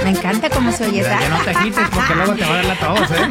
Me encanta cómo se oye esa. Ya no te agites porque luego te va a dar la tos, ¿eh?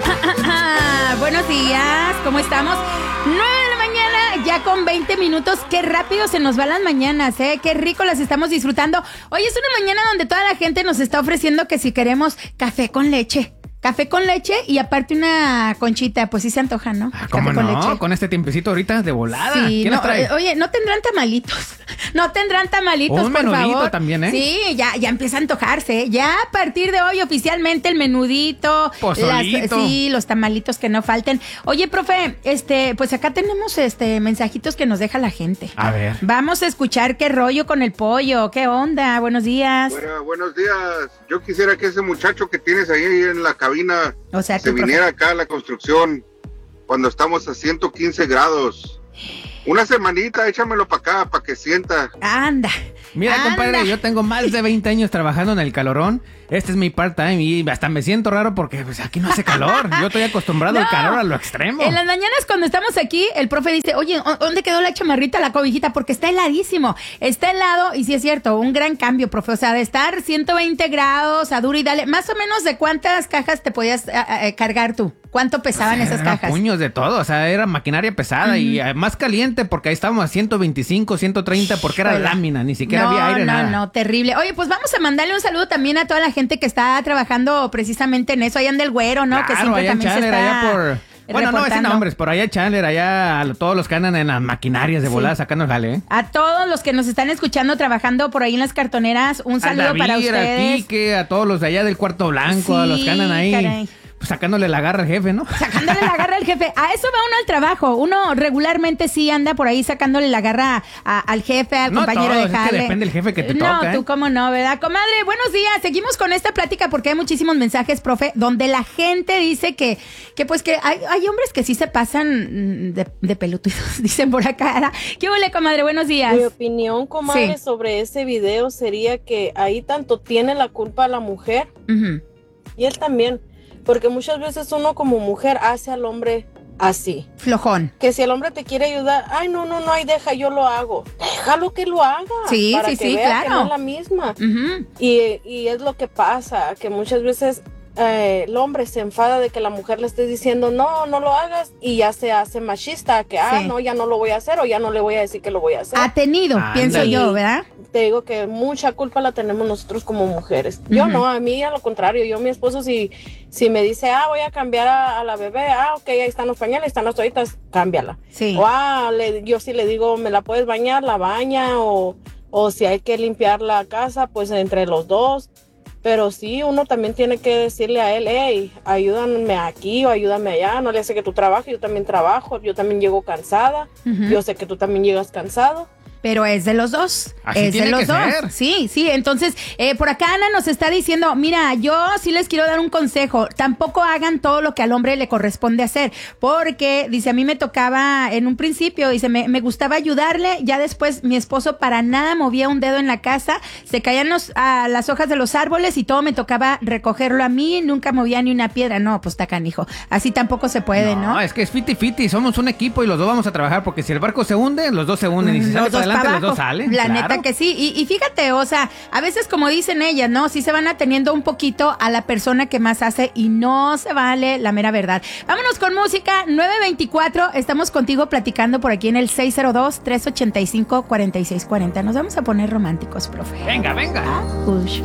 Buenos días, ¿cómo estamos? 9 de la mañana, ya con 20 minutos. Qué rápido se nos van las mañanas, ¿eh? Qué rico las estamos disfrutando. Hoy es una mañana donde toda la gente nos está ofreciendo que si queremos café con leche. Café con leche y aparte una conchita, pues sí se antoja, ¿no? ¿Cómo café no? con leche. Con este tiempecito ahorita de volada. Sí, ¿Quién no, nos trae? oye, no tendrán tamalitos. No tendrán tamalitos, Un por menudito favor. también, ¿eh? Sí, ya empieza a antojarse, ¿eh? Ya a partir de hoy oficialmente el menudito, Pozolito. los tamalitos que no falten. Oye, profe, pues acá tenemos mensajitos que nos deja la gente. A ver. Vamos a escuchar qué rollo con el pollo, qué onda. Buenos días. Bueno, buenos días. Yo quisiera que ese muchacho que tienes ahí en la cabina O sea, se tú, viniera acá a la construcción cuando estamos a 115 grados. Una semanita, échamelo para acá, para que sienta. Anda. Mira, compadre, yo tengo más de 20 años trabajando en el calorón. Este es mi part-time y hasta me siento raro porque pues, aquí no hace calor. Yo estoy acostumbrado al calor a lo extremo. En las mañanas cuando estamos aquí, el profe dice, oye, ¿dónde quedó la chamarrita, la cobijita? Porque está heladísimo. Está helado y sí es cierto, un gran cambio, profe. O sea, de estar 120 grados a duro y dale. Más o menos, ¿de cuántas cajas te podías cargar tú? ¿Cuánto pesaban esas cajas? Puños de todo, o sea, era maquinaria pesada y más caliente porque ahí estábamos a 125, 130 porque era lámina, ni siquiera había aire, nada. No, terrible. Oye, pues vamos a mandarle un saludo también a toda la gente que está trabajando precisamente en eso. Allá anda el güero, ¿no? Claro, que siempre allá en también Chandler, se está allá por... Bueno, no decir reportando. nombres, por allá Chandler, allá a todos los que andan en las maquinarias de volada sacando el jale, ¿eh? A todos los que nos están escuchando trabajando por ahí en las cartoneras, un saludo David, para ustedes. A Quique, a todos los de allá del Cuarto Blanco, a los que andan ahí. Caray. Pues sacándole la garra al jefe, ¿no? Sacándole la garra al jefe. A eso va uno al trabajo. Uno regularmente sí anda por ahí sacándole la garra al jefe, al compañero todos, de jale. es que depende del jefe que te toca. No, tú cómo no, ¿verdad? Comadre, buenos días. Seguimos con esta plática porque hay muchísimos mensajes, profe, donde la gente dice que pues que hay hombres que sí se pasan de pelotudos, dicen por acá. ¿Qué huele, comadre? Buenos días. Mi opinión, comadre, Sí. sobre ese video sería que ahí tanto tiene la culpa la mujer Ujú. y él también. Porque muchas veces uno como mujer hace al hombre así. Flojón. Que si el hombre te quiere ayudar, ay, no, ahí deja, yo lo hago. Déjalo que lo haga. Sí, para sí, que sí, vea claro. que no es la misma. Ujú. Y es lo que pasa, que muchas veces el hombre se enfada de que la mujer le esté diciendo, no lo hagas, y ya se hace machista, que, Sí. no, ya no lo voy a hacer, o ya no le voy a decir que lo voy a hacer. Ha tenido, pienso Ándale. yo, ¿verdad? Te digo que mucha culpa la tenemos nosotros como mujeres. Yo Ujú. no, a mí a lo contrario, yo mi esposo si me dice, voy a cambiar a la bebé, ok, ahí están los pañales, ahí están las toallitas, cámbiala. Sí. O yo sí le digo, me la puedes bañar, la baña, o si hay que limpiar la casa, pues entre los dos. Pero sí, uno también tiene que decirle a él, hey, ayúdame aquí o ayúdame allá, no le hace que tú trabajes, yo también trabajo, yo también llego cansada, Ujú. yo sé que tú también llegas cansado. Pero es de los dos. Así es de tiene los que dos. ser. Sí. Entonces, por acá Ana nos está diciendo, mira, yo sí les quiero dar un consejo. Tampoco hagan todo lo que al hombre le corresponde hacer. Porque, dice, a mí me tocaba en un principio, dice, me gustaba ayudarle. Ya después mi esposo para nada movía un dedo en la casa. Se caían las hojas de los árboles y todo me tocaba recogerlo a mí. Nunca movía ni una piedra. No, pues está canijo. Así tampoco se puede, ¿no? No, es que es fiti-fiti, somos un equipo y los dos vamos a trabajar porque si el barco se hunde, los dos se hunden y si sale para adelante, los dos salen. La claro. neta que sí. Y fíjate, o sea, a veces como dicen ellas, ¿no? Sí se van ateniendo un poquito a la persona que más hace y no se vale la mera verdad. Vámonos con música, 9:24. Estamos contigo platicando por aquí en el 602-385-4640. Nos vamos a poner románticos, profe. Venga. Ush.